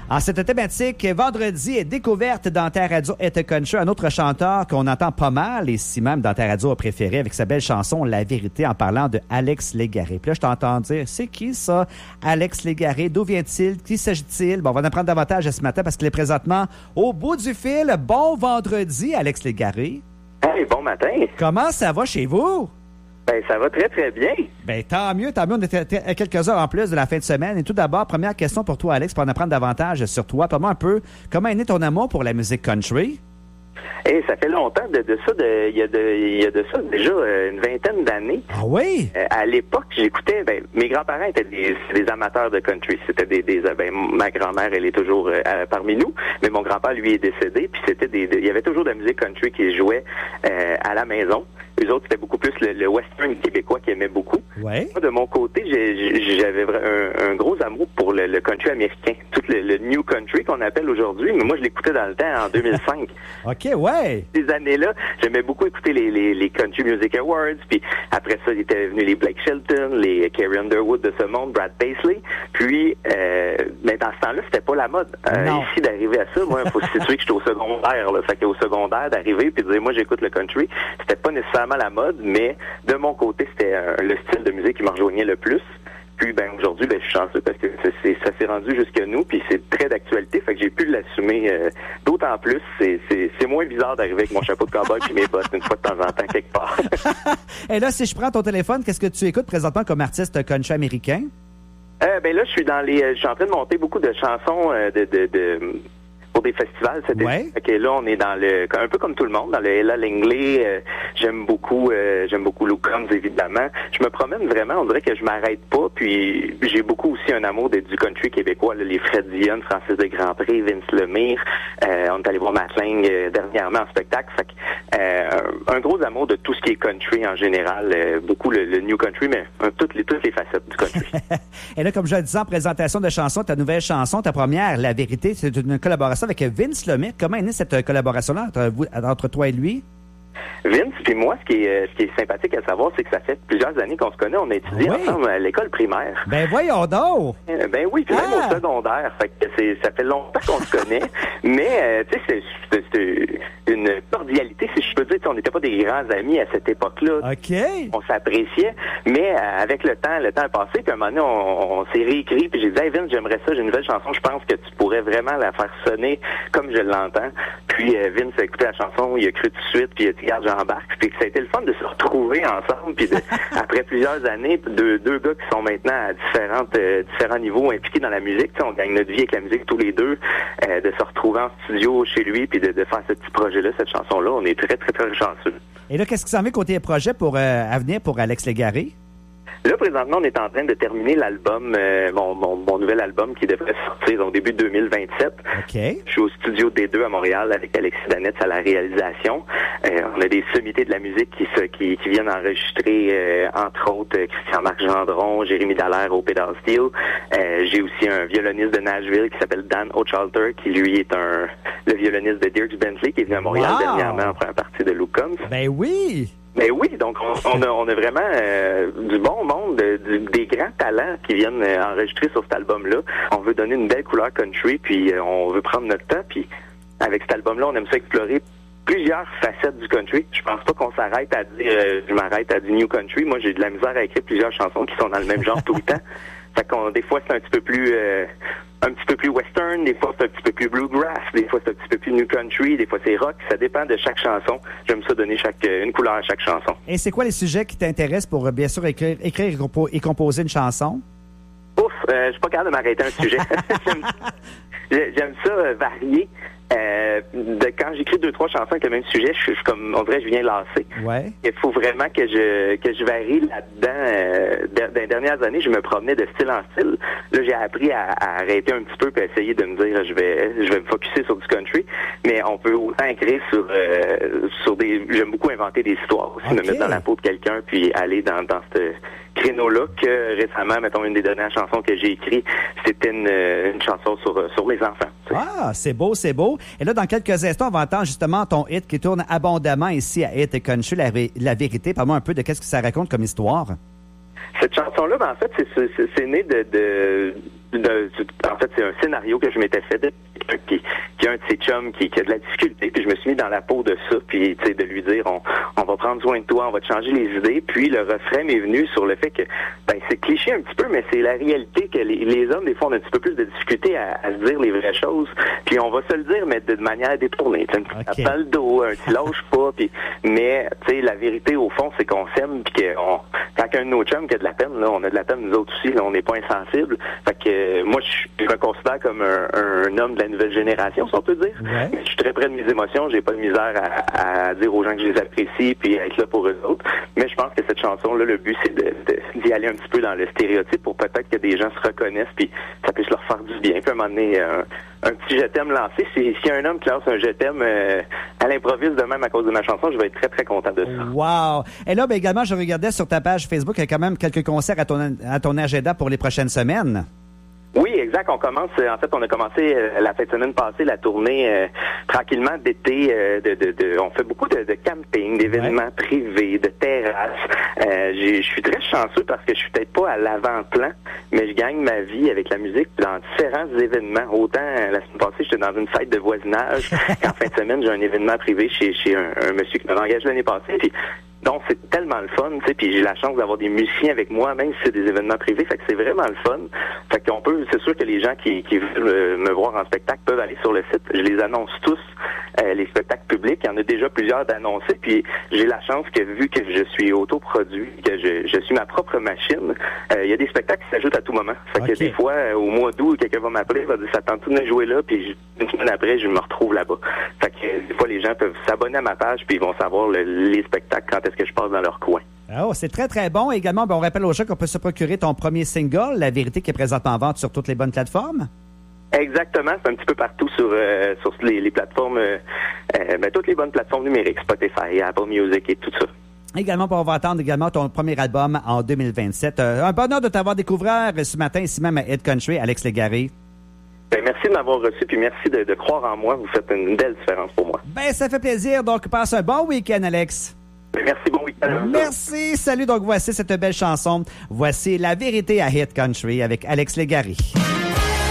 En cette thématique, vendredi est découverte dans ta radio Hit Country un autre chanteur qu'on entend pas mal, et si même dans ta radio préférée, avec sa belle chanson La Vérité, en parlant de Alex Légaré. Puis là, je t'entends dire, c'est qui ça, Alex Légaré? D'où vient-il? Qui s'agit-il? Bon, on va en apprendre davantage ce matin parce qu'il est présentement au bout du fil. Bon vendredi, Alex Légaré. Hey, bon matin. Comment ça va chez vous? Ben, ça va très, très bien. Ben, tant mieux. On était à quelques heures en plus de la fin de semaine. Et tout d'abord, première question pour toi, Alex, pour en apprendre davantage sur toi. Parle-moi un peu, comment est né ton amour pour la musique country? Hey, ça fait longtemps il y a de ça déjà une vingtaine d'années. Ah oui? À l'époque, j'écoutais, mes grands-parents étaient des amateurs de country. C'était ma grand-mère, elle est toujours parmi nous, mais mon grand-père, lui, est décédé, puis il y avait toujours de la musique country qui jouait à la maison. Eux autres, c'était beaucoup plus le western québécois qu'ils aimaient beaucoup. Ouais. Moi, de mon côté, j'avais un gros amour pour le country américain. Tout le new country qu'on appelle aujourd'hui, mais moi, je l'écoutais dans le temps, en 2005. OK, ouais. Ces années-là, j'aimais beaucoup écouter les Country Music Awards, puis après ça, il était venu les Blake Shelton, les Carrie Underwood de ce monde, Brad Paisley. Puis, mais dans ce temps-là, c'était pas la mode. Ici, d'arriver à ça, moi, il faut se situer que j'étais au secondaire, là. Fait qu'au secondaire, d'arriver puis de dire, moi, j'écoute le country, c'était pas nécessairement la mode, mais de mon côté, c'était le style de musique qui me rejoignait le plus. Puis aujourd'hui, je suis chanceux parce que ça s'est rendu jusqu'à nous, puis c'est très d'actualité, fait que j'ai pu l'assumer d'autant plus. C'est moins bizarre d'arriver avec mon chapeau de cowboy puis mes bottes une fois de temps en temps quelque part. Et là, si je prends ton téléphone, qu'est-ce que tu écoutes présentement comme artiste country américain? Là, je suis je suis en train de monter beaucoup de chansons pour des festivals cet été. Fait que là, on est dans un peu comme tout le monde, dans le Ella Langley. J'aime beaucoup Luke Combs, évidemment. Je me promène vraiment, on dirait que je m'arrête pas. Puis j'ai beaucoup aussi un amour du country québécois, là, les Fred Dionne, Francis de Grandpré, Vince Lemire. On est allé voir Matt Lang dernièrement en spectacle. Fait que, un gros amour de tout ce qui est country en général. Beaucoup le new country, mais toutes les facettes du country. Et là, comme je le disais en présentation de chanson, ta nouvelle chanson, ta première, La Vérité, c'est une collaboration avec Vince Lemire. Comment est née cette collaboration-là entre toi et lui? Vince, puis moi, ce qui est sympathique à savoir, c'est que ça fait plusieurs années qu'on se connaît. On a étudié ensemble à l'école primaire. Ben voyons donc! Ben oui, puis même au secondaire. Fait que ça fait longtemps qu'on se connaît. Mais, tu sais, c'est une cordialité, si je peux dire. On n'était pas des grands amis à cette époque-là. OK. On s'appréciait. Mais avec le temps a passé. Puis à un moment donné, on s'est réécrit. Puis j'ai dit, hey Vince, j'aimerais ça. J'ai une nouvelle chanson. Je pense que tu pourrais vraiment la faire sonner comme je l'entends. Puis Vince a écouté la chanson. Il a cru tout de suite. Puis il a dit, regarde, j'embarque. Puis ça a été le fun de se retrouver ensemble. Puis après plusieurs années, deux gars qui sont maintenant à différents niveaux impliqués dans la musique. T'sais, on gagne notre vie avec la musique tous les deux. De se retrouver en studio chez lui puis de faire ce petit projet-là, cette chanson-là, on est très, très, très chanceux. Et là, qu'est-ce qui s'en vient côté projet à venir pour Alex Légaré? Là, présentement, on est en train de terminer l'album, mon nouvel album qui devrait sortir au début de 2027. OK. Je suis au studio D2 à Montréal avec Alexis Danetz à la réalisation. On a des sommités de la musique qui viennent enregistrer, entre autres, Christian-Marc Gendron, Jérémy Dallaire au pedal steel. J'ai aussi un violoniste de Nashville qui s'appelle Dan Ochalter, qui lui est le violoniste de Dierks Bentley, qui est venu à Montréal dernièrement en première partie de Luke Combs. Ben oui! Mais oui, donc on a vraiment du bon monde, des grands talents qui viennent enregistrer sur cet album-là. On veut donner une belle couleur country, puis on veut prendre notre temps, puis avec cet album-là, on aime ça explorer plusieurs facettes du country. Je pense pas qu'on s'arrête à dire je m'arrête à du new country. Moi, j'ai de la misère à écrire plusieurs chansons qui sont dans le même genre tout le temps. Fait qu'on des fois c'est un petit peu plus western, des fois c'est un petit peu plus bluegrass, des fois c'est un petit peu plus new country, des fois c'est rock. Ça dépend de chaque chanson. J'aime ça donner une couleur à chaque chanson. Et c'est quoi les sujets qui t'intéressent pour bien sûr écrire et composer une chanson? Ouf, je suis pas capable de m'arrêter à un sujet. J'aime ça varier. Quand j'écris 2-3 chansons avec le même sujet, je suis comme, on dirait, je viens lasser. Ouais. Il faut vraiment que je varie là-dedans. Dans les dernières années, je me promenais de style en style. Là, j'ai appris à arrêter un petit peu et essayer de me dire, je vais me focusser sur du country. Mais on peut autant écrire sur des. J'aime beaucoup inventer des histoires aussi, me mettre dans la peau de quelqu'un puis aller dans ce créneau-là que récemment, mettons, une des dernières chansons que j'ai écrites, c'était une chanson sur les enfants. Ah, c'est beau, c'est beau. Et là, dans quelques instants, on va entendre justement ton hit qui tourne abondamment ici à Hit Country, la vérité. Parle-moi un peu de qu'est-ce que ça raconte comme histoire. Cette chanson-là, en fait, c'est né en fait, c'est un scénario que je m'étais fait de quelqu'un qui a un de ses chums qui a de la difficulté, puis je me suis mis dans la peau de ça, puis tu sais, de lui dire on va prendre soin de toi, on va te changer les idées, puis le refrain m'est venu sur le fait que c'est cliché un petit peu, mais c'est la réalité que les hommes des fois on a un petit peu plus de difficulté à se dire les vraies choses, puis on va se le dire mais de manière détournée, tu sais, dans le dos, tu lâches pas, puis mais tu sais la vérité au fond c'est qu'on s'aime, puis quand un de nos chums qui a de la peine, là, on a de la peine nous autres aussi, là, on n'est pas insensibles. Fait que moi je me considère comme un homme de la nouvelle génération, si on peut dire. Ouais. Je suis très près de mes émotions, j'ai pas de misère à dire aux gens que je les apprécie puis à être là pour eux autres. Mais je pense que cette chanson-là, le but c'est d'y aller un petit peu dans le stéréotype pour peut-être que des gens se reconnaissent puis ça puisse leur faire du bien. Puis à un moment donné, un petit je t'aime lancé. S'il y a un homme qui lance un je t'aime à l'improviste de même à cause de ma chanson, je vais être très, très content de ça. Wow! Et là, également, je regardais sur ta page Facebook, il y a quand même quelques concerts à ton agenda pour les prochaines semaines. Oui, exact. On a commencé la fin de semaine passée la tournée tranquillement d'été. On fait beaucoup de camping, d'événements privés, de terrasses. Je suis très chanceux parce que je suis peut-être pas à l'avant-plan, mais je gagne ma vie avec la musique dans différents événements. Autant la semaine passée, j'étais dans une fête de voisinage qu'en fin de semaine, j'ai un événement privé chez un monsieur qui m'a engagé l'année passée. Puis, donc, c'est tellement le fun, tu sais, puis j'ai la chance d'avoir des musiciens avec moi, même si c'est des événements privés, fait que c'est vraiment le fun. Fait qu'on peut, c'est sûr que les gens qui veulent me voir en spectacle peuvent aller sur le site. Je les annonce tous, les spectacles publics. Il y en a déjà plusieurs d'annoncés, puis j'ai la chance que, vu que je suis autoproduit, que je suis ma propre machine, il y a des spectacles qui s'ajoutent à tout moment. Fait que des fois, au mois d'août, quelqu'un va m'appeler, va dire, ça tente tout de jouer là, puis une semaine après, je me retrouve là-bas. Fait que des fois, les gens peuvent s'abonner à ma page, puis ils vont savoir les spectacles quand est-ce que je passe dans leur coin. Oh, c'est très, très bon. Également, on rappelle aux gens qu'on peut se procurer ton premier single, La Vérité, qui est présentement en vente sur toutes les bonnes plateformes. Exactement, c'est un petit peu partout sur les plateformes, toutes les bonnes plateformes numériques, Spotify, Apple Music et tout ça. Également, on va attendre également ton premier album en 2027. Un bonheur de t'avoir découvert ce matin ici même à Hit Country, Alex Légaré. Merci de m'avoir reçu, puis merci de croire en moi. Vous faites une belle différence pour moi. Ça fait plaisir. Donc, passe un bon week-end, Alex. Merci, bon week-end. Merci, salut. Donc, voici cette belle chanson. Voici La Vérité à Hit Country avec Alex Légaré.